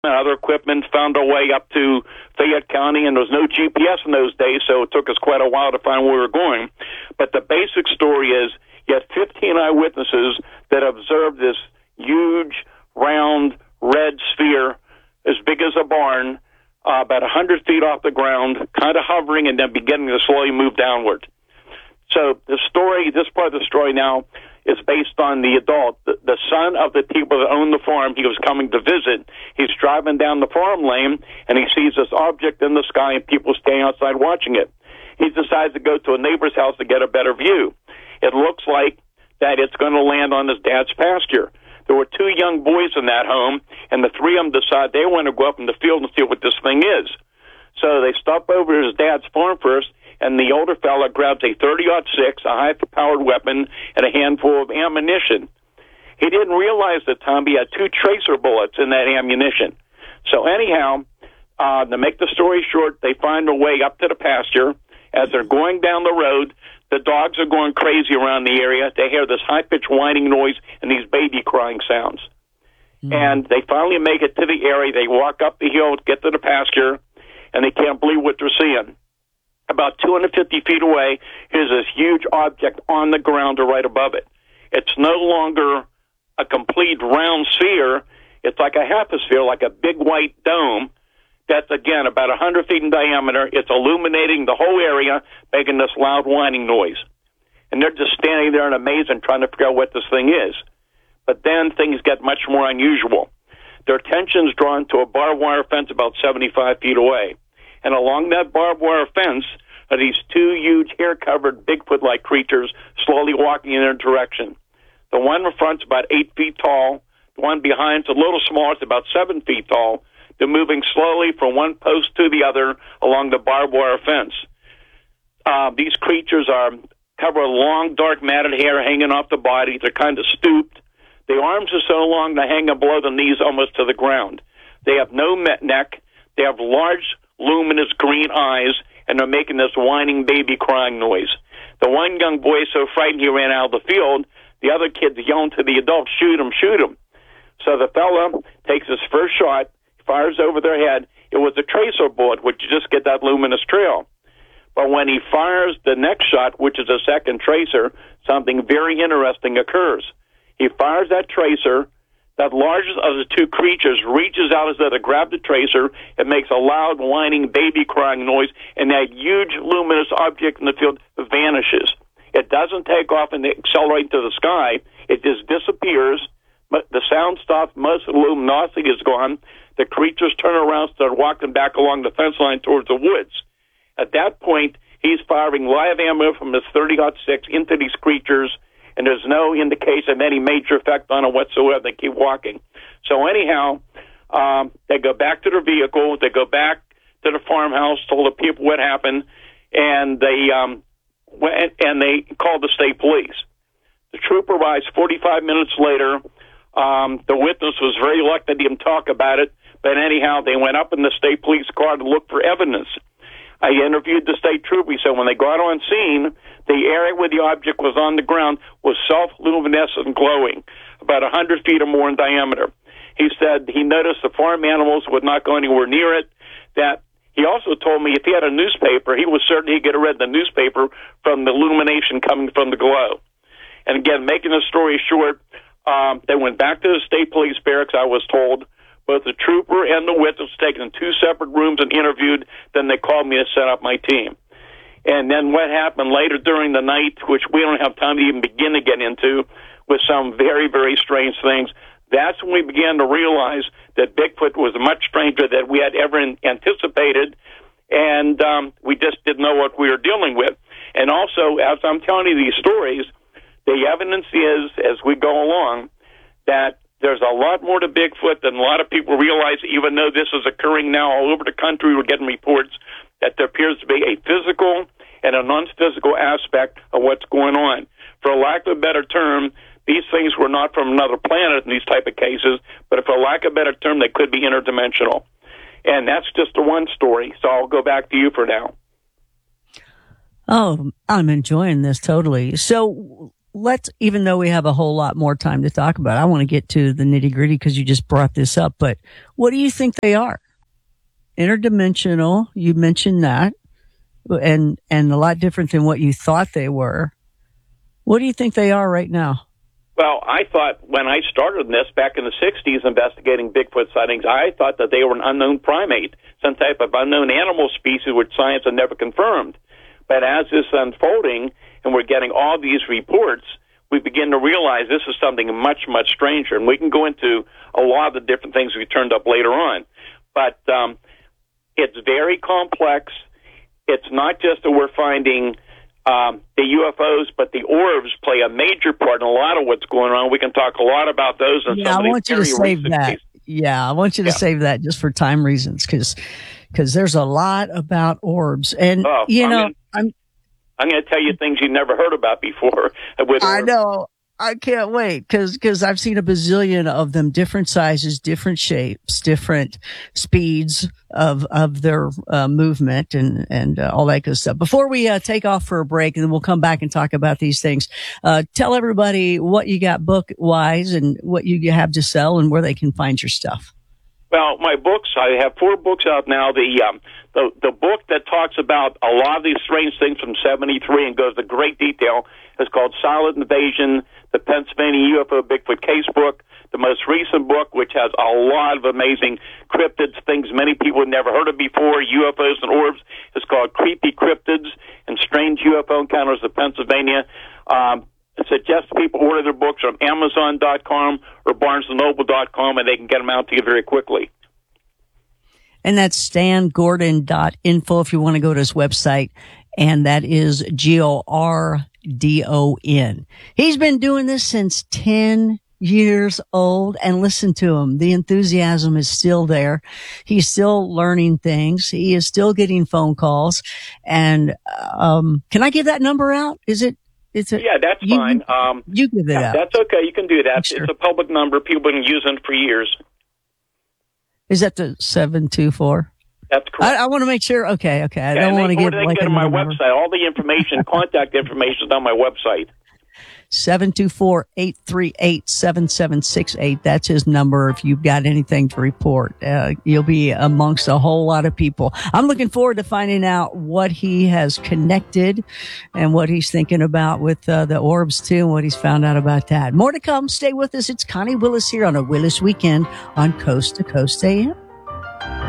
and other equipment, found our way up to Fayette County, and there was no GPS in those days, so it took us quite a while to find where we were going. But the basic story is you had 15 eyewitnesses that observed this huge, round, red sphere as big as a barn, about 100 feet off the ground, kind of hovering and then beginning to slowly move downward. So the story, this part of the story now, is based on the adult, the son of the people that own the farm. He was coming to visit. He's driving down the farm lane, and he sees this object in the sky and people standing outside watching it. He decides to go to a neighbor's house to get a better view. It looks like that it's going to land on his dad's pasture. There were two young boys in that home, and the three of them decide they want to go up in the field and see what this thing is. So they stop over at his dad's farm first, and the older fella grabs a 30-06, a high-powered weapon, and a handful of ammunition. He didn't realize that Tommy had two tracer bullets in that ammunition. So anyhow, to make the story short, they find their way up to the pasture. As they're going down the road, the dogs are going crazy around the area. They hear this high-pitched whining noise and these baby crying sounds. And they finally make it to the area. They walk up the hill, get to the pasture, and they can't believe what they're seeing. About 250 feet away, here's this huge object on the ground or right above it. It's no longer a complete round sphere. It's like a half a sphere, like a big white dome. That's, again, about 100 feet in diameter. It's illuminating the whole area, making this loud whining noise. And they're just standing there in amaze and trying to figure out what this thing is. But then things get much more unusual. Their attention's drawn to a barbed wire fence about 75 feet away. And along that barbed wire fence are these two huge hair-covered Bigfoot-like creatures slowly walking in their direction. The one in front's about 8 feet tall. The one behind's a little smaller. It's about 7 feet tall. They're moving slowly from one post to the other along the barbed wire fence. These creatures are covered with long, dark, matted hair hanging off the body. They're kind of stooped. The arms are so long they hang below the knees almost to the ground. They have no neck. They have large, luminous green eyes, and they're making this whining baby crying noise. The one young boy is so frightened he ran out of the field. The other kid's yelling to the adults, shoot him, shoot him. So the fella takes his first shot, fires over their head. It was a tracer bullet, which you just get that luminous trail. But when he fires the next shot, which is a second tracer, something very interesting occurs. He fires that tracer. That largest of the two creatures reaches out as though to grab the tracer. It makes a loud, whining, baby crying noise, and that huge luminous object in the field vanishes. It doesn't take off and accelerate to the sky. It just disappears. But the sound stops. Most of the luminosity is gone. The creatures turn around, start walking back along the fence line towards the woods. At that point, he's firing live ammo from his 30-06 into these creatures, and there's no indication of any major effect on it whatsoever. They keep walking. So anyhow, they go back to their vehicle. They go back to the farmhouse, told the people what happened, and they went and they called the state police. The trooper arrives 45 minutes later. The witness was very reluctant to even talk about it, but anyhow, they went up in the state police car to look for evidence. I interviewed the state trooper. He said when they got on scene, the area where the object was on the ground was self-luminescent and glowing, about 100 feet or more in diameter. He said he noticed the farm animals would not go anywhere near it. That he also told me if he had a newspaper, he was certain he could have read the newspaper from the illumination coming from the glow. And again, making the story short, they went back to the state police barracks, I was told. Both the trooper and the witness were taken in two separate rooms and interviewed. Then they called me to set up my team. And then what happened later during the night, which we don't have time to even begin to get into, was some very, very strange things. That's when we began to realize that Bigfoot was much stranger than we had ever anticipated, and we just didn't know what we were dealing with. And also, as I'm telling you these stories, the evidence is, as we go along, that there's a lot more to Bigfoot than a lot of people realize, even though this is occurring now all over the country. We're getting reports that there appears to be a physical and a non-physical aspect of what's going on. For lack of a better term, these things were not from another planet in these type of cases, but for lack of a better term, they could be interdimensional. And that's just the one story, so I'll go back to you for now. Oh, I'm enjoying this totally. So even though we have a whole lot more time to talk about, I want to get to the nitty gritty because you just brought this up, but what do you think they are? Interdimensional, you mentioned that, and a lot different than what you thought they were. What do you think they are right now? Well, I thought when I started this back in the 60s investigating Bigfoot sightings, I thought that they were an unknown primate, some type of unknown animal species which science had never confirmed. But as this is unfolding and we're getting all these reports, we begin to realize this is something much, much stranger. And we can go into a lot of the different things we turned up later on. But it's very complex. It's not just that we're finding the UFOs, but the orbs play a major part in a lot of what's going on. We can talk a lot about those. And I want you to save that. Cases. Yeah, I want you to save that just for time reasons, because there's a lot about orbs, and I'm going to tell you things you've never heard about before. I know. I can't wait because I've seen a bazillion of them, different sizes, different shapes, different speeds of their movement and all that good stuff. Before we take off for a break, and then we'll come back and talk about these things, tell everybody what you got book wise and what you have to sell and where they can find your stuff. Well, my books, I have 4 books out now. The book that talks about a lot of these strange things from 73 and goes to great detail is called Silent Invasion, the Pennsylvania UFO Bigfoot Case Book. The most recent book, which has a lot of amazing cryptids, things many people have never heard of before, UFOs and orbs, is called Creepy Cryptids and Strange UFO Encounters of Pennsylvania. I suggest people order their books on Amazon.com or BarnesandNoble.com, and they can get them out to you very quickly. And that's StanGordon.info if you want to go to his website, and that is GORDON. He's been doing this since 10 years old, and listen to him. The enthusiasm is still there. He's still learning things. He is still getting phone calls. And can I give that number out? Yeah, that's fine. You give it out. That's okay. You can do that. Sure. It's a public number. People have been using it for years. Is that the 724? That's correct. I want to make sure. Okay. I don't want to give like a on my number. website. All the information, contact information is on my website. 724-838-7768. That's his number if you've got anything to report. You'll be amongst a whole lot of people. I'm looking forward to finding out what he has connected and what he's thinking about with the orbs too, and what he's found out about that. More to come. Stay with us. It's Connie Willis here on a Willis Weekend on Coast to Coast AM.